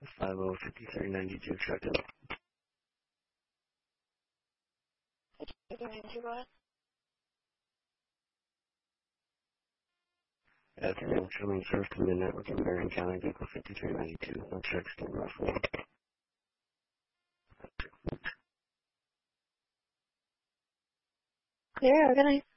505392, check it. 5392, go ahead. Afternoon, showing surf to midnight in Marion County, vehicle 5392. No checks, stand by for one. Clear, good night.